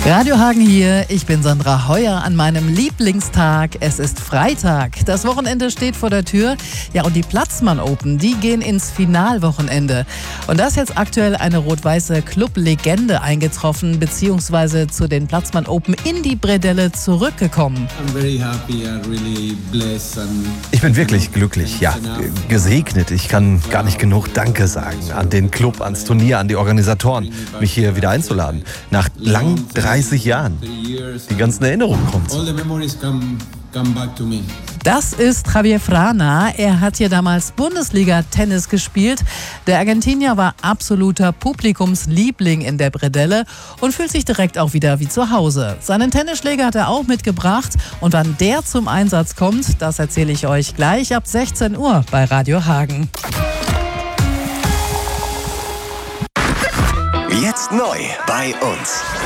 Radio Hagen hier, ich bin Sandra Heuer an meinem Lieblingstag. Es ist Freitag, das Wochenende steht vor der Tür. Ja, und die Platzmann Open, die gehen ins Finalwochenende. Und da ist jetzt aktuell eine rot-weiße Club-Legende eingetroffen, beziehungsweise zu den Platzmann Open in die Bredelle zurückgekommen. Ich bin wirklich glücklich, ja, gesegnet. Ich kann gar nicht genug Danke sagen an den Club, ans Turnier, an die Organisatoren, mich hier wieder einzuladen. Nach lang 30 Jahren. Die ganzen Erinnerungen kommen zurück. Das ist Javier Frana. Er hat hier damals Bundesliga-Tennis gespielt. Der Argentinier war absoluter Publikumsliebling in der Bredelle und fühlt sich direkt auch wieder wie zu Hause. Seinen Tennisschläger hat er auch mitgebracht. Und wann der zum Einsatz kommt, das erzähle ich euch gleich ab 16 Uhr bei Radio Hagen. Jetzt neu bei uns.